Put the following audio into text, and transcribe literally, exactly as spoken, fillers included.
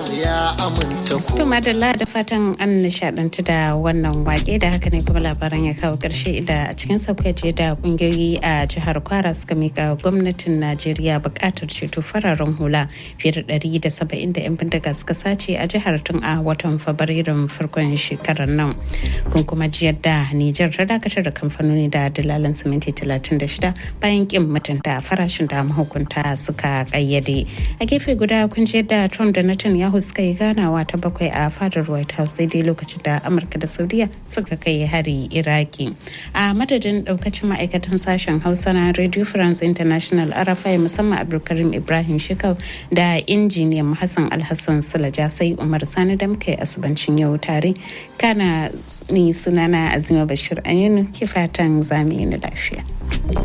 ya aminta ko. To madalla da fatan an nishadantu da wannan wake da haka ne kuma labaran ya kawo karshe da a cikin sauƙaƙe da kungiyoyi a jihar Kwara suka mika gwamnatin Najeriya buƙatar ceto fararen hula fiye da ɗari da saba'in da 'yan bindiga suka sace a jihar tun a watan Fabrairun farkon shekarar nan. Kun kuma ji yadda Nijar ta dakatar da kamfanoni da dalalan siminti talatin da shida bayan kin mutunta farashin da mahukunta suka kayyade. A gefe guda kun ji yadda Trump da Netanyahu suka yi ganawa ta bakwai a fadar White House daidai lokacin da Amurka da Saudiya suka kai hari Iraki. A madadin daukacin ma'aikatan sashen Hausa na Radio France International Arafai musamman Abdulkarim Ibrahim Shekau da injiniyan Hassan Alhassan Sulaja sai Umar Sani da muka yi asibancin yau tare. Kana ni sunana Azima Bashir Ayinu ke fatan zamu yi lafiya.